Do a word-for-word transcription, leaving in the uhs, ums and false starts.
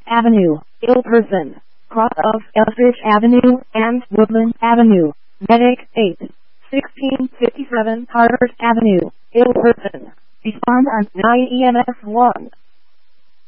Avenue, ill person. Cross of Elfish Avenue and Woodland Avenue. Medic eight. sixteen fifty-seven Harvard Avenue, ill person. Respond on nine E M S one.